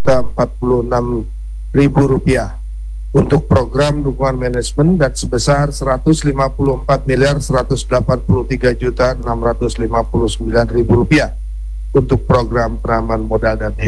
Rp1.046.000 untuk program dukungan manajemen dan sebesar Rp154.183.659.000 untuk program penanaman modal dan